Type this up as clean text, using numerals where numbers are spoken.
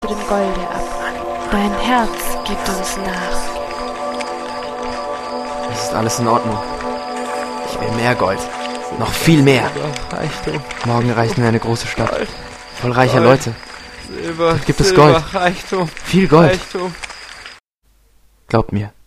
zu dem Golde ab. Dein Herz gibt uns nach. Es ist alles in Ordnung. Ich will mehr Gold. Noch viel mehr. Reichtum. Morgen erreichen wir eine große Stadt. Voll reicher Gold. Leute. Silber. Dort gibt es Silber, Gold. Reichtum. Viel Gold. Reichtum. Glaubt mir.